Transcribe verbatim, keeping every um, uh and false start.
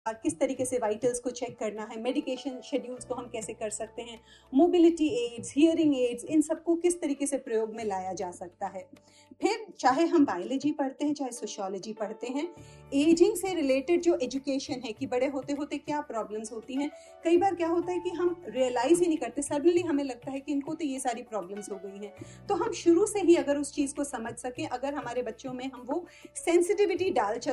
किस तरीके से वाइटल्स को चेक करना है, मेडिकेशन शेड्यूल्स को हम कैसे कर सकते हैं, मोबिलिटी एड्स, हियरिंग एड्स, इन सबको किस तरीके से प्रयोग में लाया जा सकता है। फिर चाहे हम बायोलॉजी पढ़ते हैं, चाहे सोशियोलॉजी पढ़ते हैं, एजिंग से रिलेटेड जो एजुकेशन है कि बड़े होते होते क्या प्रॉब्लम्स होती हैं, कई बार क्या होता है कि हम रियलाइज ही नहीं करते, सडनली हमें लगता है कि इनको तो ये सारी प्रॉब्लम्स हो गई हैं। तो हम शुरू से ही अगर उस चीज़ को समझ सकें, अगर हमारे बच्चों में हम वो सेंसिटिविटी डाल